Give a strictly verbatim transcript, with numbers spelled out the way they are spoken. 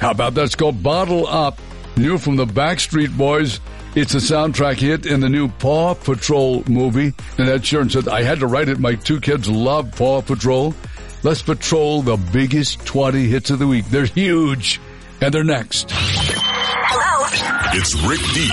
How about that? It's called Bottle Up. New from the Backstreet Boys. It's a soundtrack hit in the new Paw Patrol movie. And Ed Sheeran said, I had to write it. My two kids love Paw Patrol. Let's patrol the biggest twenty hits of the week. They're huge. And they're next. Hello. It's Rick D.